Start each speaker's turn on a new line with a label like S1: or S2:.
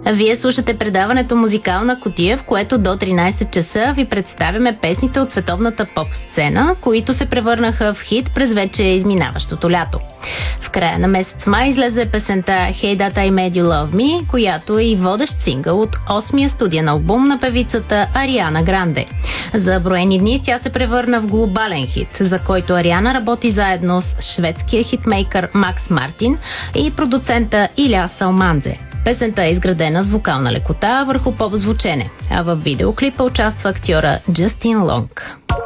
S1: Вие слушате предаването Музикална кутия, в което до 13 часа ви представяме песните от световната поп-сцена, които се превърнаха в хит през вече изминаващото лято. В края на месец май излезе песента Hey That I Made You Love Me, която е и водещ сингъл от 8-я студиен албум на певицата Ариана Гранде. За броени дни тя се превърна в глобален хит, за който Ариана работи заедно с шведския хитмейкър Макс Мартин и продуцента Иля Салманзе. Песента е изградена с вокална лекота върху поп звучене, а в видеоклипа участва актьора Джастин Лонг.